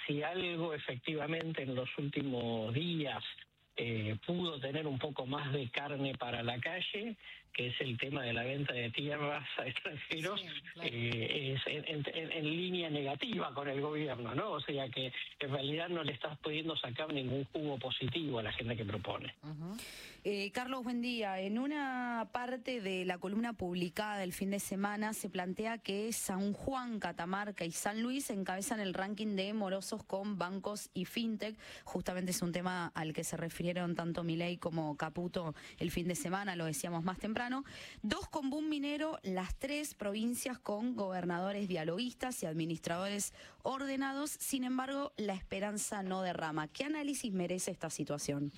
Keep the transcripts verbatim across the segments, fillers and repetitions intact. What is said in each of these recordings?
si algo efectivamente en los últimos días eh, pudo tener un poco más de carne para la calle, que es el tema de la venta de tierras a extranjeros, sí, claro. eh, es en, en, en línea negativa con el gobierno, ¿no? O sea que en realidad no le estás pudiendo sacar ningún jugo positivo a la gente que propone. Uh-huh. eh, Carlos, buen día. En una parte de la columna publicada el fin de semana se plantea que San Juan, Catamarca y San Luis encabezan el ranking de morosos con bancos y fintech. Justamente es un tema al que se refirieron tanto Milei como Caputo el fin de semana, lo decíamos más temprano. Dos con boom minero, las tres provincias con gobernadores dialoguistas y administradores ordenados. Sin embargo, la esperanza no derrama. ¿Qué análisis merece esta situación?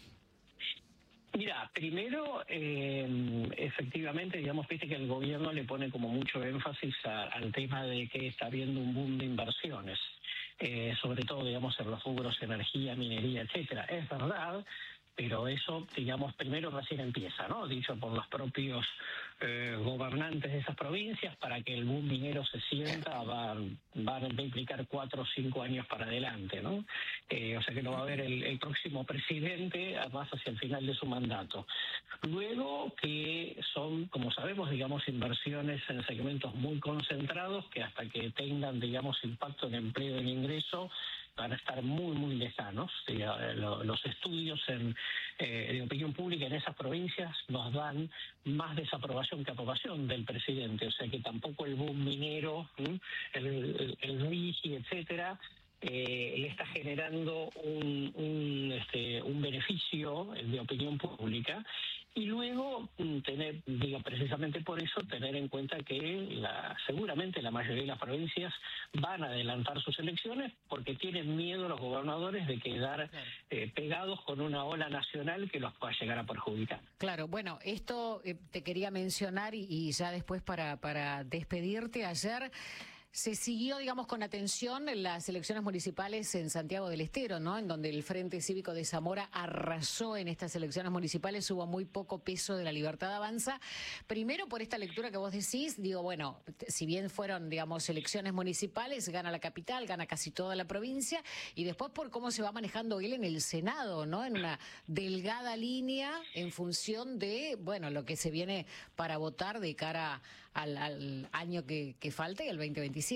Mira, primero, eh, efectivamente, digamos, viste que el gobierno le pone como mucho énfasis a, al tema de que está habiendo un boom de inversiones, eh, sobre todo, digamos, en los rubros energía, minería, etcétera. Es verdad, pero eso, digamos, primero recién empieza, ¿no? Dicho por los propios eh, gobernantes de esas provincias, para que el boom minero se sienta, va, va a implicar cuatro o cinco años para adelante, ¿no? Eh, o sea que lo va a ver el, el próximo presidente, además hacia el final de su mandato. Luego que son, como sabemos, digamos, inversiones en segmentos muy concentrados, que hasta que tengan, digamos, impacto en empleo y en ingreso, van a estar muy, muy lejanos. Los estudios en, eh, de opinión pública en esas provincias nos dan más desaprobación que aprobación del presidente. O sea que tampoco el boom minero, ¿sí? el, el, el RIGI, etcétera, Eh, le está generando un, un, este, un beneficio de opinión pública. Y luego tener, digo, precisamente por eso, tener en cuenta que la, seguramente la mayoría de las provincias van a adelantar sus elecciones porque tienen miedo los gobernadores de quedar eh, pegados con una ola nacional que los pueda llegar a perjudicar. Claro, bueno, esto eh, te quería mencionar y, y ya después para, para despedirte. Ayer se siguió, digamos, con atención en las elecciones municipales en Santiago del Estero, ¿no? En donde el Frente Cívico de Zamora arrasó en estas elecciones municipales, hubo muy poco peso de la Libertad Avanza. Primero, por esta lectura que vos decís, digo, bueno, si bien fueron, digamos, elecciones municipales, gana la capital, gana casi toda la provincia, y después por cómo se va manejando él en el Senado, ¿no? En una delgada línea en función de, bueno, lo que se viene para votar de cara al, al año que, que falta y al veinte veintisiete.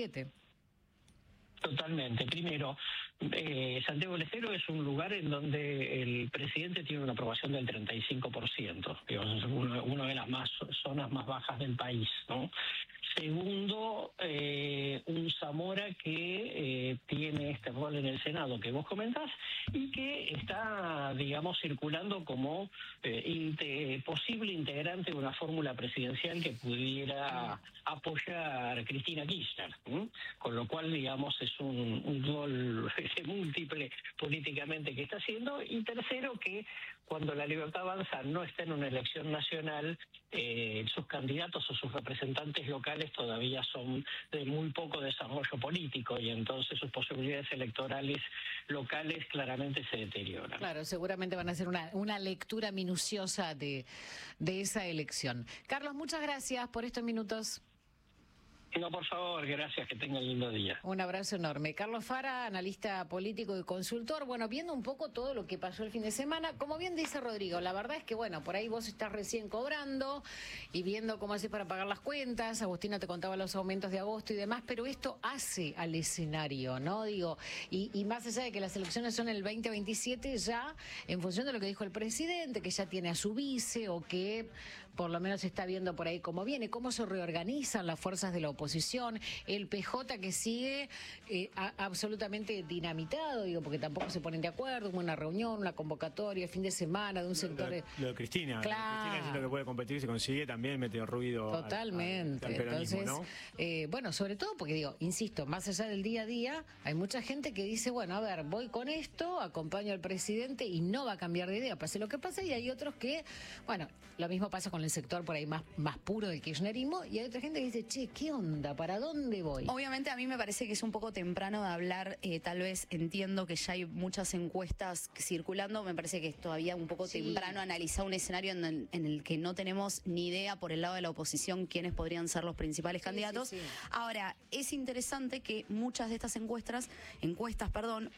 Totalmente. Primero, eh, Santiago del Estero es un lugar en donde el presidente tiene una aprobación del treinta y cinco por ciento, digamos, es uno, una de las más zonas más bajas del país, ¿no? Segundo, eh, un Zamora que eh, tiene este rol en el Senado que vos comentás y que está, digamos, circulando como eh, inte posible integrante de una fórmula presidencial que pudiera apoyar a Cristina Kirchner, ¿sí? Con lo cual, digamos, es un, un rol múltiple políticamente que está haciendo. Y tercero, que cuando la Libertad Avanza no está en una elección nacional, eh, sus candidatos o sus representantes locales todavía son de muy poco desarrollo político y entonces sus posibilidades electorales locales claramente se deterioran. Claro, seguramente van a hacer una, una lectura minuciosa de, de esa elección. Carlos, muchas gracias por estos minutos. No, por favor, gracias, que tengan lindo día. Un abrazo enorme. Carlos Fara, analista político y consultor. Bueno, viendo un poco todo lo que pasó el fin de semana, como bien dice Rodrigo, la verdad es que, bueno, por ahí vos estás recién cobrando y viendo cómo haces para pagar las cuentas. Agustina te contaba los aumentos de agosto y demás, pero esto hace al escenario, ¿no? Digo, y, y más allá de que las elecciones son el veinte veintisiete, ya en función de lo que dijo el presidente, que ya tiene a su vice o que por lo menos está viendo por ahí cómo viene, cómo se reorganizan las fuerzas de la oposición, el P J que sigue eh, a, absolutamente dinamitado, digo, porque tampoco se ponen de acuerdo, una reunión, una convocatoria, el fin de semana de un sector... Lo, de, lo de Cristina, claro. Cristina siento que puede competir, se consigue, también mete ruido. Totalmente. Al, al, al peronismo, entonces, ¿no? eh, bueno, sobre todo porque digo, insisto, más allá del día a día, hay mucha gente que dice, bueno, a ver, voy con esto, acompaño al presidente y no va a cambiar de idea, pase lo que pase, y hay otros que, bueno, lo mismo pasa con el sector por ahí más, más puro del kirchnerismo, y hay otra gente que dice, che, ¿qué onda? ¿Para dónde voy? Obviamente a mí me parece que es un poco temprano de hablar, eh, tal vez entiendo que ya hay muchas encuestas circulando, me parece que es todavía un poco sí. temprano analizar un escenario en el, en el que no tenemos ni idea por el lado de la oposición quiénes podrían ser los principales sí, candidatos. Sí, sí. Ahora, es interesante que muchas de estas encuestas, encuestas, perdón,